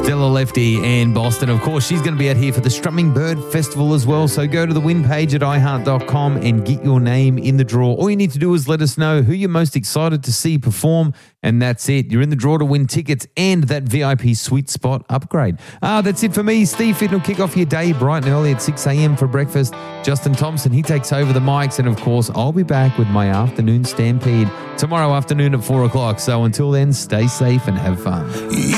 Stella Lefty and Boston. Of course, she's going to be out here for the Strumming Bird Festival as well. So go to the win page at iheart.com and get your name in the draw. All you need to do is let us know who you're most excited to see perform, and that's it. You're in the draw to win tickets and that VIP sweet spot upgrade. That's it for me. Steve Fitton will kick off your day bright and early at 6 a.m. for breakfast. Justin Thompson, he takes over the mics. And of course, I'll be back with my afternoon stampede tomorrow afternoon at 4 o'clock. So until then, stay safe and have fun.